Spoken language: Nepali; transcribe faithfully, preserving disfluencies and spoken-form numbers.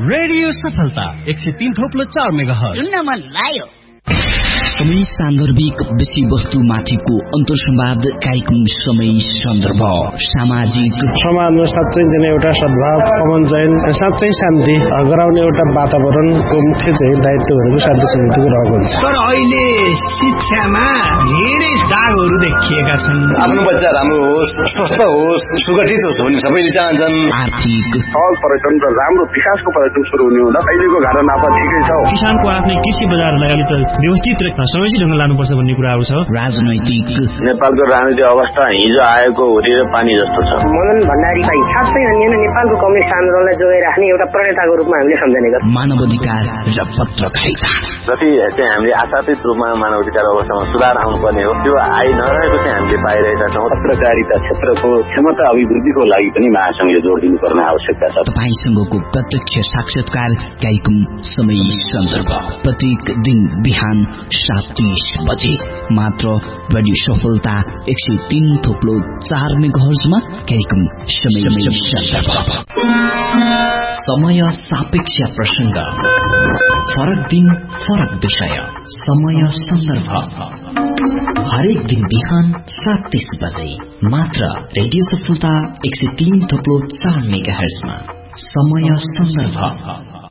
रेडियो सफलता एक सय तीन थोप्लो चार मेगाहर्ज सुन्न मन लाग्यो। समय सान्दर्भिक विषय वस्तु माथिको अन्तर्संवाद कार्यक्रम समय सन्दर्भ सामाजिक समाजमा साँच्चै जन एउटा सद्भाव कमन चयन साँच्चै शान्ति गराउने एउटा वातावरणको मुख्य चाहिँ दायित्वहरूको शान्ति समितिको रहेको हुन्छ। तर अहिले शिक्षामा धेरै दागहरू देखिएका छन्। आफ्नो बच्चा राम्रो होस्, स्वस्थ होस्, सुगठित होस् भन्ने सबैले चाहन्छन्। आर्थिक सहज पर्यटन र राम्रो विकासको पर्यटन सुरु हुने हुँदा अहिलेको घाटा नाफा ठिकै छ। किसानको आफ्नै कृषि बजारलाई अलि त व्यवस्थित र समावेशी ढङ्गले लानुपर्छ भन्ने कुराहरू छ। राजनैतिक नेपालको राजनीतिक अवस्था हिजो आएको हुरी र पानी जस्तो छ। मदन भण्डारी भाइ साँच्चै अनि नेपालको कम्युनिस्ट आन्दोलनलाई जोगाइराख्ने एउटा प्रणेताको रूपमा हामीले सम्झने गर्छौँ। मानवाधिकार र पत्रकारिता जति चाहिँ हामीले आशातीत रूपमा मानवाधिकार अवस्थामा सुधार आउनुपर्ने हो त्यो आइ नरहेको चाहिँ हामीले पाइरहेका छौँ। पत्रकारिता क्षेत्रको क्षमता अभिवृद्धिको लागि पनि महासंघले जोड दिनुपर्ने आवश्यकता छ। तपाईसँगको प्रत्यक्ष साक्षात्कार कार्यक्रम समय सन्दर्भ प्रत्येक दिन बिहान सात तीस बजे मात्र रेडियो सफलता एक सय तीन थोप्लो चार मेगाहर्जमा कार्यक्रम समय सन्दर्भ। समय सापेक्ष प्रसंग, फरक दिन फरक विषय, समय सन्दर्भ हरेक दिन बिहान सात तीस बजे मात्र रेडियो सफलता एक सय तीन थोप्लो चार मेगाहर्जमा समय सन्दर्भ।